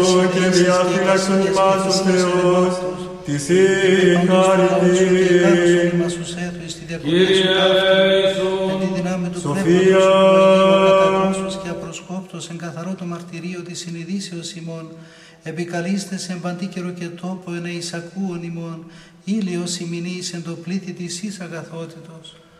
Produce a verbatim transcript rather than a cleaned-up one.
και διαφύλαξον ημάς ο Θεός, της η χάρητη. Κύριε Ιησού, Σοφία, και απροσκόπτος εν καθαρό το μαρτυρίο της συνειδήσεως ημών, επικαλείστε σε παντή καιρο και τόπο εν εισακούων ημών, ήλιος ημινής εν το πλήθη της εις αγαθότητος.